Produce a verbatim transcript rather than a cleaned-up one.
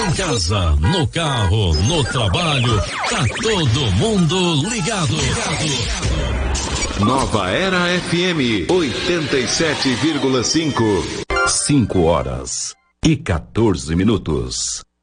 Em casa, no carro, no trabalho, tá todo mundo ligado. Nova Era F M oitenta e sete vírgula cinco. Cinco horas e quatorze minutos.